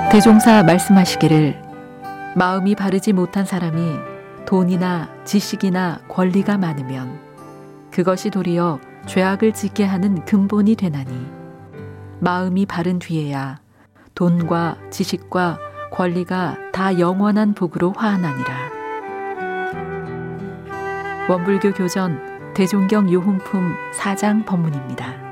대종사 말씀하시기를 마음이 바르지 못한 사람이 돈이나 지식이나 권리가 많으면 그것이 도리어 죄악을 짓게 하는 근본이 되나니 마음이 바른 뒤에야 돈과 지식과 권리가 다 영원한 복으로 화하나니라. 원불교 교전 대종경 요훈품 4장 법문입니다.